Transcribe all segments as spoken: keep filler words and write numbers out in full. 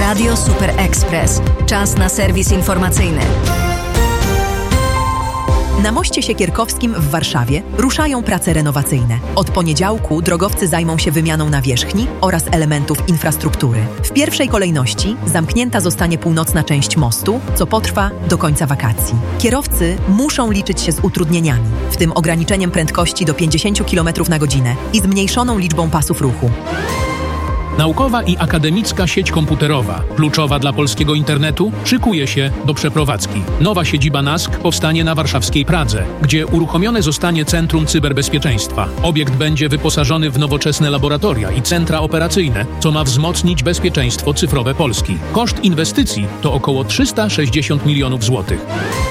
Radio Super Express. Czas na serwis informacyjny. Na moście Siekierkowskim w Warszawie ruszają prace renowacyjne. Od poniedziałku drogowcy zajmą się wymianą nawierzchni oraz elementów infrastruktury. W pierwszej kolejności zamknięta zostanie północna część mostu, co potrwa do końca wakacji. Kierowcy muszą liczyć się z utrudnieniami, w tym ograniczeniem prędkości do pięćdziesiąt kilometrów na godzinę i zmniejszoną liczbą pasów ruchu. Naukowa i akademicka sieć komputerowa, kluczowa dla polskiego internetu, szykuje się do przeprowadzki. Nowa siedziba N A S K powstanie na warszawskiej Pradze, gdzie uruchomione zostanie Centrum Cyberbezpieczeństwa. Obiekt będzie wyposażony w nowoczesne laboratoria i centra operacyjne, co ma wzmocnić bezpieczeństwo cyfrowe Polski. Koszt inwestycji to około trzysta sześćdziesiąt milionów złotych.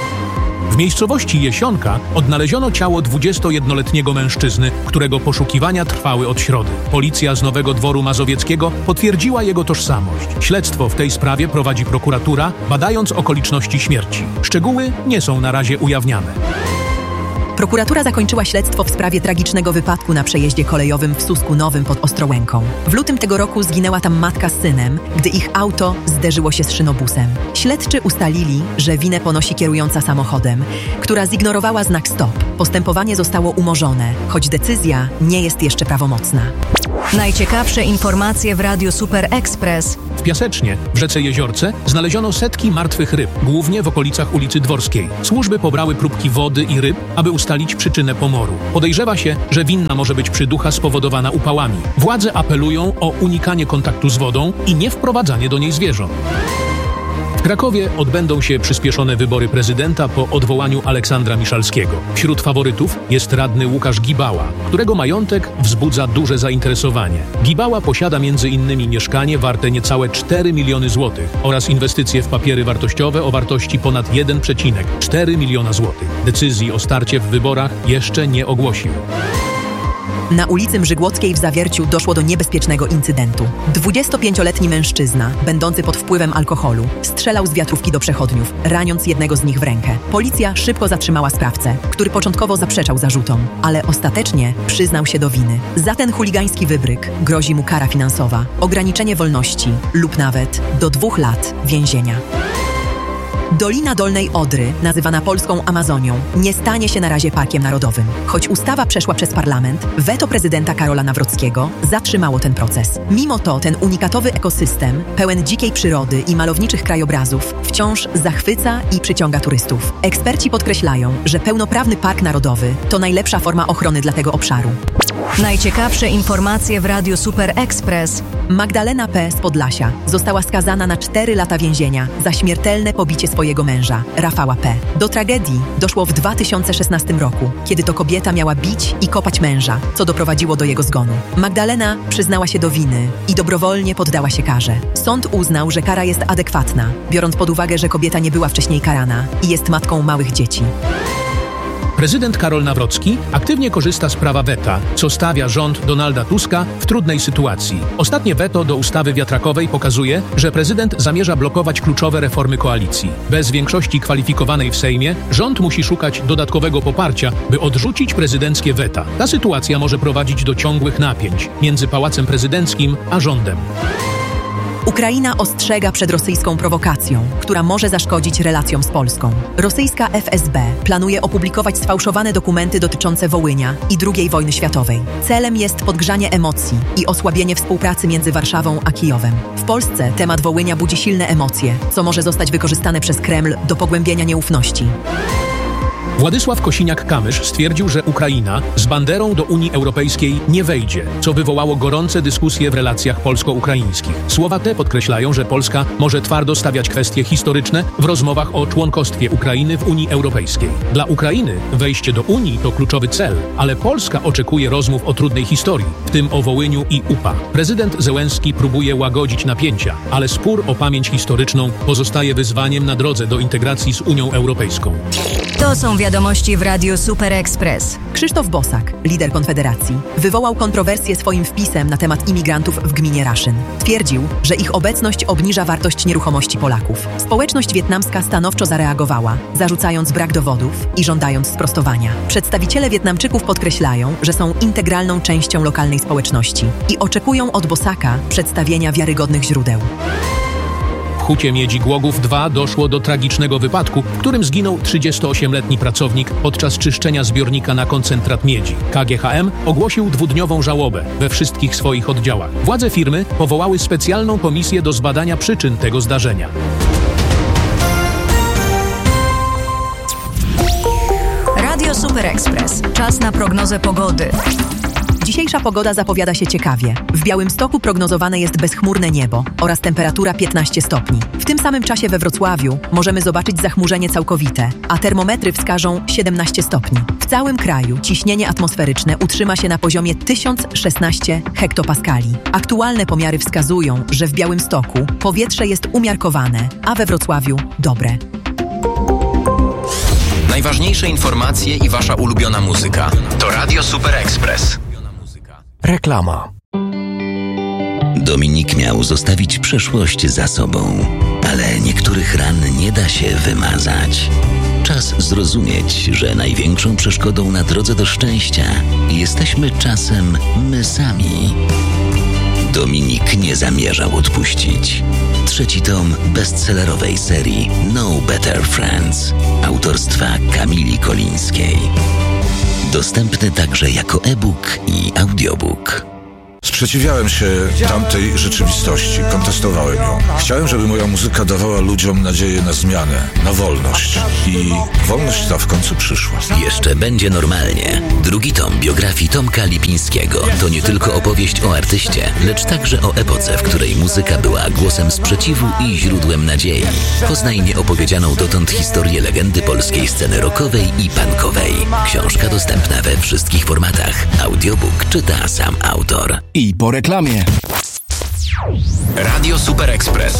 W miejscowości Jesionka odnaleziono ciało dwudziestojednoletniego mężczyzny, którego poszukiwania trwały od środy. Policja z Nowego Dworu Mazowieckiego potwierdziła jego tożsamość. Śledztwo w tej sprawie prowadzi prokuratura, badając okoliczności śmierci. Szczegóły nie są na razie ujawniane. Prokuratura zakończyła śledztwo w sprawie tragicznego wypadku na przejeździe kolejowym w Susku Nowym pod Ostrołęką. W lutym tego roku zginęła tam matka z synem, gdy ich auto zderzyło się z szynobusem. Śledczy ustalili, że winę ponosi kierująca samochodem, która zignorowała znak stop. Postępowanie zostało umorzone, choć decyzja nie jest jeszcze prawomocna. Najciekawsze informacje w Radiu Super Express. W Piasecznie, w rzece Jeziorce, znaleziono setki martwych ryb, głównie w okolicach ulicy Dworskiej. Służby pobrały próbki wody i ryb, aby ustalić przyczynę pomoru. Podejrzewa się, że winna może być przyducha spowodowana upałami. Władze apelują o unikanie kontaktu z wodą i nie wprowadzanie do niej zwierząt. W Krakowie odbędą się przyspieszone wybory prezydenta po odwołaniu Aleksandra Miszalskiego. Wśród faworytów jest radny Łukasz Gibała, którego majątek wzbudza duże zainteresowanie. Gibała posiada między innymi mieszkanie warte niecałe cztery miliony złotych oraz inwestycje w papiery wartościowe o wartości ponad jeden przecinek cztery miliona złotych. Decyzji o starcie w wyborach jeszcze nie ogłosił. Na ulicy Mrzygłockiej w Zawierciu doszło do niebezpiecznego incydentu. dwudziestopięcioletni mężczyzna, będący pod wpływem alkoholu, strzelał z wiatrówki do przechodniów, raniąc jednego z nich w rękę. Policja szybko zatrzymała sprawcę, który początkowo zaprzeczał zarzutom, ale ostatecznie przyznał się do winy. Za ten chuligański wybryk grozi mu kara finansowa, ograniczenie wolności lub nawet do dwóch lat więzienia. Dolina Dolnej Odry, nazywana polską Amazonią, nie stanie się na razie parkiem narodowym. Choć ustawa przeszła przez parlament, weto prezydenta Karola Nawrockiego zatrzymało ten proces. Mimo to ten unikatowy ekosystem, pełen dzikiej przyrody i malowniczych krajobrazów, wciąż zachwyca i przyciąga turystów. Eksperci podkreślają, że pełnoprawny park narodowy to najlepsza forma ochrony dla tego obszaru. Najciekawsze informacje w Radiu Super Express. Magdalena P. z Podlasia została skazana na cztery lata więzienia za śmiertelne pobicie swojego męża, Rafała P. Do tragedii doszło w dwa tysiące szesnastym roku, kiedy to kobieta miała bić i kopać męża, co doprowadziło do jego zgonu. Magdalena przyznała się do winy i dobrowolnie poddała się karze. Sąd uznał, że kara jest adekwatna, biorąc pod uwagę, że kobieta nie była wcześniej karana i jest matką małych dzieci. Prezydent Karol Nawrocki aktywnie korzysta z prawa weta, co stawia rząd Donalda Tuska w trudnej sytuacji. Ostatnie weto do ustawy wiatrakowej pokazuje, że prezydent zamierza blokować kluczowe reformy koalicji. Bez większości kwalifikowanej w Sejmie rząd musi szukać dodatkowego poparcia, by odrzucić prezydenckie weta. Ta sytuacja może prowadzić do ciągłych napięć między Pałacem Prezydenckim a rządem. Ukraina ostrzega przed rosyjską prowokacją, która może zaszkodzić relacjom z Polską. Rosyjska F S B planuje opublikować sfałszowane dokumenty dotyczące Wołynia i drugiej wojny światowej. Celem jest podgrzanie emocji i osłabienie współpracy między Warszawą a Kijowem. W Polsce temat Wołynia budzi silne emocje, co może zostać wykorzystane przez Kreml do pogłębienia nieufności. Władysław Kosiniak-Kamysz stwierdził, że Ukraina z banderą do Unii Europejskiej nie wejdzie, co wywołało gorące dyskusje w relacjach polsko-ukraińskich. Słowa te podkreślają, że Polska może twardo stawiać kwestie historyczne w rozmowach o członkostwie Ukrainy w Unii Europejskiej. Dla Ukrainy wejście do Unii to kluczowy cel, ale Polska oczekuje rozmów o trudnej historii, w tym o Wołyniu i U P A. Prezydent Zełenski próbuje łagodzić napięcia, ale spór o pamięć historyczną pozostaje wyzwaniem na drodze do integracji z Unią Europejską. To są wiadomości w Radiu Super Express. Krzysztof Bosak, lider Konfederacji, wywołał kontrowersję swoim wpisem na temat imigrantów w gminie Raszyn. Twierdził, że ich obecność obniża wartość nieruchomości Polaków. Społeczność wietnamska stanowczo zareagowała, zarzucając brak dowodów i żądając sprostowania. Przedstawiciele Wietnamczyków podkreślają, że są integralną częścią lokalnej społeczności i oczekują od Bosaka przedstawienia wiarygodnych źródeł. Hucie Miedzi Głogów dwa doszło do tragicznego wypadku, w którym zginął trzydziestoośmioletni pracownik podczas czyszczenia zbiornika na koncentrat miedzi. K G H M ogłosił dwudniową żałobę we wszystkich swoich oddziałach. Władze firmy powołały specjalną komisję do zbadania przyczyn tego zdarzenia. Radio Super Express. Czas na prognozę pogody. Dzisiejsza pogoda zapowiada się ciekawie. W Białymstoku prognozowane jest bezchmurne niebo oraz temperatura piętnaście stopni. W tym samym czasie we Wrocławiu możemy zobaczyć zachmurzenie całkowite, a termometry wskażą siedemnaście stopni. W całym kraju ciśnienie atmosferyczne utrzyma się na poziomie tysiąc szesnaście hektopaskali. Aktualne pomiary wskazują, że w Białymstoku powietrze jest umiarkowane, a we Wrocławiu dobre. Najważniejsze informacje i wasza ulubiona muzyka to Radio Super Express. Reklama. Dominik miał zostawić przeszłość za sobą, ale niektórych ran nie da się wymazać. Czas zrozumieć, że największą przeszkodą na drodze do szczęścia jesteśmy czasem my sami. Dominik nie zamierzał odpuścić. Trzeci tom bestsellerowej serii No Better Friends autorstwa Kamili Kolińskiej. Dostępny także jako e-book i audiobook. Sprzeciwiałem się tamtej rzeczywistości, kontestowałem ją. Chciałem, żeby moja muzyka dawała ludziom nadzieję na zmianę, na wolność. I wolność ta w końcu przyszła. Jeszcze będzie normalnie. Drugi tom biografii Tomka Lipińskiego to nie tylko opowieść o artyście, lecz także o epoce, w której muzyka była głosem sprzeciwu i źródłem nadziei. Poznaj nieopowiedzianą dotąd historię legendy polskiej sceny rockowej i punkowej. Książka dostępna we wszystkich formatach. Audiobook czyta sam autor. I po reklamie. Radio Super Express.